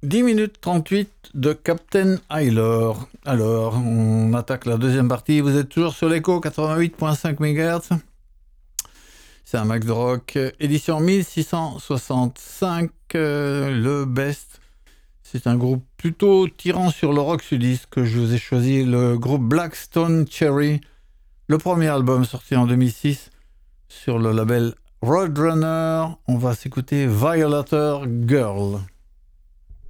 10 minutes 38 de Captain Hyler. Alors, on attaque la deuxième partie. Vous êtes toujours sur l'écho 88.5 MHz. C'est un Max de Rock, édition 1665, le best. C'est un groupe plutôt tirant sur le rock sudiste que je vous ai choisi, le groupe Blackstone Cherry. Le premier album sorti en 2006 sur le label Roadrunner. On va s'écouter Violator Girl.